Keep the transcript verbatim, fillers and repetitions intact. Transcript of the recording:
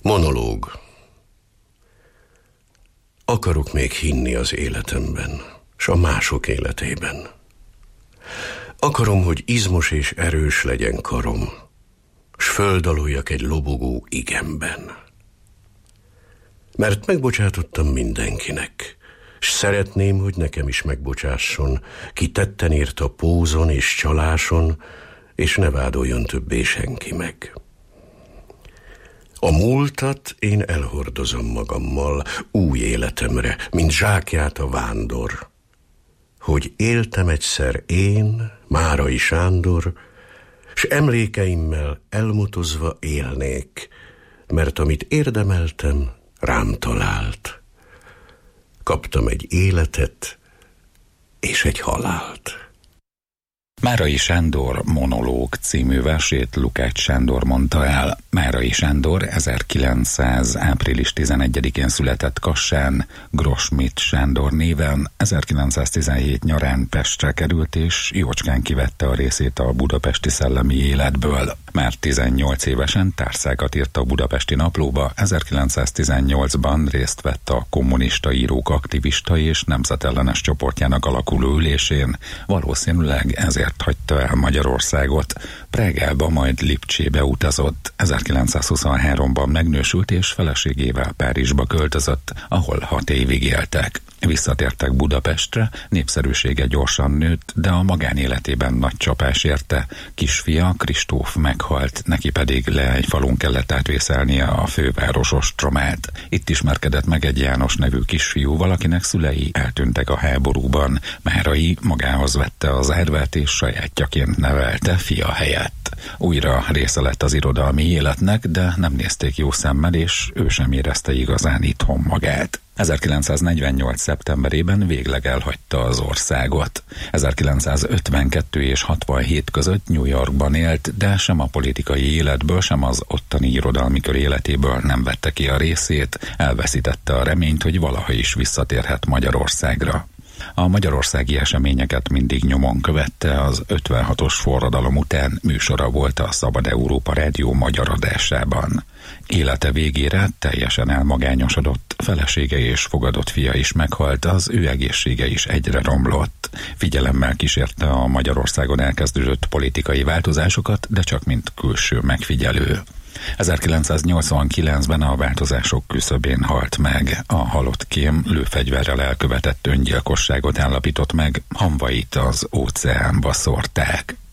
Monológ. Akarok még hinni az életemben, s a mások életében. Akarom, hogy izmos és erős legyen karom, s földaluljak egy lobogó igenben. Mert megbocsátottam mindenkinek, s szeretném, hogy nekem is megbocsásson, ki tetten írta pózon és csaláson, és ne vádoljon többé senki meg. A múltat én elhordozom magammal új életemre, mint zsákját a vándor, hogy éltem egyszer én, Márai Sándor, s emlékeimmel elmutozva élnék, mert amit érdemeltem, rám talált. Kaptam egy életet és egy halált. Márai Sándor Monológ című versét Lukács Sándor mondta el. Márai Sándor ezerkilencszáz. április tizenegyedikén született Kassán, Grossmit Sándor néven, ezerkilencszáztizenhét nyarán Pestre került, és jócskán kivette a részét a budapesti szellemi életből. Már tizennyolc évesen társzákat írt a Budapesti Naplóba, ezerkilencszáztizennyolcban részt vett a kommunista írók aktivista és nemzetellenes csoportjának alakuló ülésén. Valószínűleg ezért hagyta el Magyarországot. Prágába, majd Lipcsébe utazott. ezerkilencszázhuszonháromban megnősült, és feleségével Párizsba költözött, ahol hat évig éltek. Visszatértek Budapestre, népszerűsége gyorsan nőtt, de a magánéletében nagy csapás érte. Kisfia, Kristóf meghalt, neki pedig Leányfalun kellett átvészelnie a főváros ostromát. Itt ismerkedett meg egy János nevű kisfiúval, akinek szülei eltűntek a háborúban. Márai magához vette az árvát, és sajátjaként nevelte fia helyett. Újra része lett az irodalmi életnek, de nem nézték jó szemmel, és ő sem érezte igazán itthon magát. ezerkilencszáznegyvennyolc. szeptemberében végleg elhagyta az országot. ezerkilencszázötvenkettő és hatvanhét között New Yorkban élt, de sem a politikai életből, sem az ottani irodalmi kör életéből nem vette ki a részét, elveszítette a reményt, hogy valaha is visszatérhet Magyarországra. A magyarországi eseményeket mindig nyomon követte, az ötvenhatos forradalom után műsora volt a Szabad Európa Rádió magyar adásában. Élete végére teljesen elmagányosodott, felesége és fogadott fia is meghalt, az ő egészsége is egyre romlott. Figyelemmel kísérte a Magyarországon elkezdődött politikai változásokat, de csak mint külső megfigyelő. ezerkilencszáznyolcvankilencben a változások küszöbén halt meg. A halott kém lőfegyverrel elkövetett öngyilkosságot állapított meg, hamvait az óceánba szórták.